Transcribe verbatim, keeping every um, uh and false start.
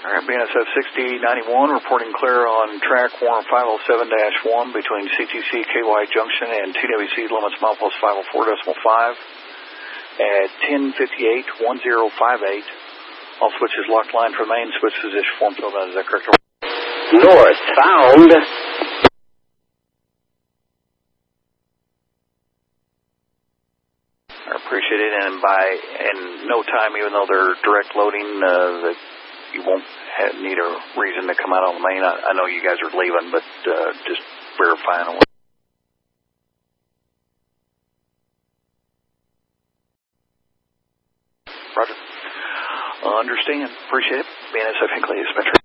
All right, B N S F sixty ninety-one reporting clear on track Warren five oh seven dash one between C T C K Y Junction and T W C limits milepost five oh four point five at ten fifty-eight ten fifty-eight. All switches locked line for main, switch position form filled out. Is that correct? North found. I appreciate it, and by in no time, even though they're direct loading, uh, that you won't have, need a reason to come out on the main. I, I know you guys are leaving, but uh, just verifying. Roger. Understand. Appreciate it. B N S F Hinckley Dispatcher.